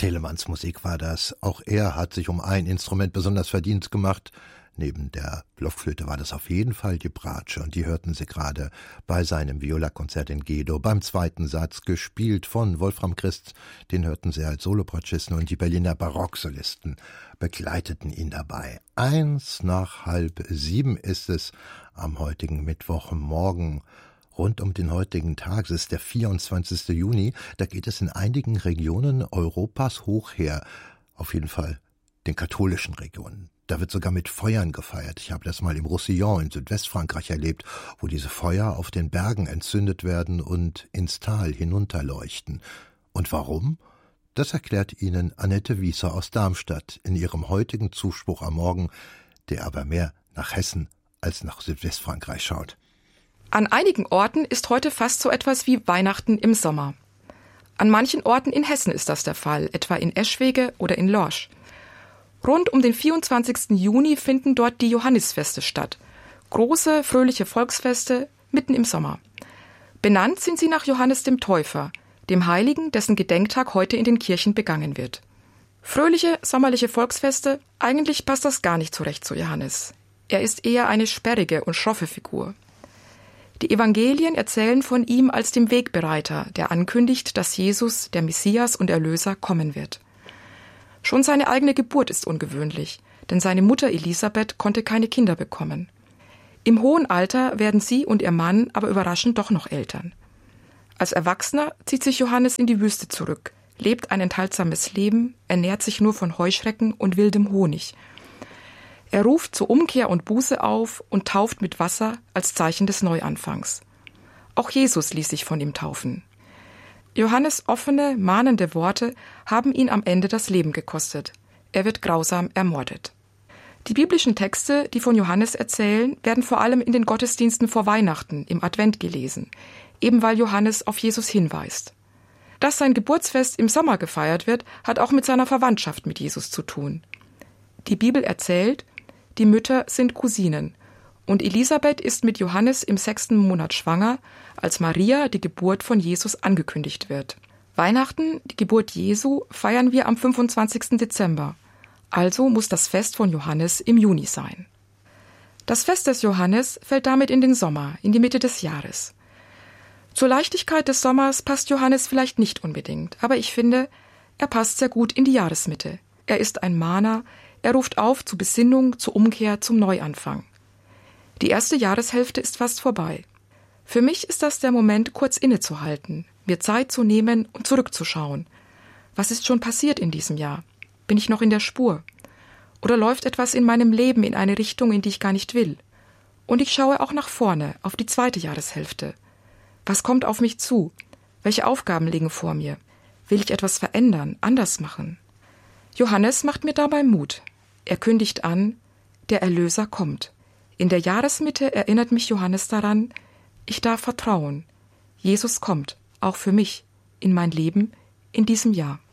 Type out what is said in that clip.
Telemanns Musik war das. Auch er hat sich um ein Instrument besonders verdient gemacht. Neben der Blockflöte war das auf jeden Fall die Bratsche, und die hörten Sie gerade bei seinem Violakonzert in G-Dur beim zweiten Satz, gespielt von Wolfram Christ. Den hörten Sie als Solobratschisten, und die Berliner Barocksolisten begleiteten ihn dabei. 6:45 ist es am heutigen Mittwochmorgen. Rund um den heutigen Tag, es ist der 24. Juni, da geht es in einigen Regionen Europas hoch her. Auf jeden Fall den katholischen Regionen. Da wird sogar mit Feuern gefeiert. Ich habe das mal im Roussillon in Südwestfrankreich erlebt, wo diese Feuer auf den Bergen entzündet werden und ins Tal hinunterleuchten. Und warum? Das erklärt Ihnen Annette Wieser aus Darmstadt in ihrem heutigen Zuspruch am Morgen, der aber mehr nach Hessen als nach Südwestfrankreich schaut. An einigen Orten ist heute fast so etwas wie Weihnachten im Sommer. An manchen Orten in Hessen ist das der Fall, etwa in Eschwege oder in Lorsch. Rund um den 24. Juni finden dort die Johannisfeste statt. Große, fröhliche Volksfeste mitten im Sommer. Benannt sind sie nach Johannes dem Täufer, dem Heiligen, dessen Gedenktag heute in den Kirchen begangen wird. Fröhliche, sommerliche Volksfeste, eigentlich passt das gar nicht so recht zu Johannes. Er ist eher eine sperrige und schroffe Figur. Die Evangelien erzählen von ihm als dem Wegbereiter, der ankündigt, dass Jesus, der Messias und Erlöser, kommen wird. Schon seine eigene Geburt ist ungewöhnlich, denn seine Mutter Elisabeth konnte keine Kinder bekommen. Im hohen Alter werden sie und ihr Mann aber überraschend doch noch Eltern. Als Erwachsener zieht sich Johannes in die Wüste zurück, lebt ein enthaltsames Leben, ernährt sich nur von Heuschrecken und wildem Honig. Er ruft zur Umkehr und Buße auf und tauft mit Wasser als Zeichen des Neuanfangs. Auch Jesus ließ sich von ihm taufen. Johannes' offene, mahnende Worte haben ihn am Ende das Leben gekostet. Er wird grausam ermordet. Die biblischen Texte, die von Johannes erzählen, werden vor allem in den Gottesdiensten vor Weihnachten, im Advent gelesen, eben weil Johannes auf Jesus hinweist. Dass sein Geburtsfest im Sommer gefeiert wird, hat auch mit seiner Verwandtschaft mit Jesus zu tun. Die Bibel erzählt, die Mütter sind Cousinen, und Elisabeth ist mit Johannes im 6. Monat schwanger, als Maria die Geburt von Jesus angekündigt wird. Weihnachten, die Geburt Jesu, feiern wir am 25. Dezember. Also muss das Fest von Johannes im Juni sein. Das Fest des Johannes fällt damit in den Sommer, in die Mitte des Jahres. Zur Leichtigkeit des Sommers passt Johannes vielleicht nicht unbedingt, aber ich finde, er passt sehr gut in die Jahresmitte. Er ist ein Mahner, er ruft auf zur Besinnung, zur Umkehr, zum Neuanfang. Die erste Jahreshälfte ist fast vorbei. Für mich ist das der Moment, kurz innezuhalten, mir Zeit zu nehmen und zurückzuschauen. Was ist schon passiert in diesem Jahr? Bin ich noch in der Spur? Oder läuft etwas in meinem Leben in eine Richtung, in die ich gar nicht will? Und ich schaue auch nach vorne, auf die zweite Jahreshälfte. Was kommt auf mich zu? Welche Aufgaben liegen vor mir? Will ich etwas verändern, anders machen? Johannes macht mir dabei Mut. Er kündigt an, der Erlöser kommt. In der Jahresmitte erinnert mich Johannes daran, ich darf vertrauen. Jesus kommt, auch für mich, in mein Leben, in diesem Jahr.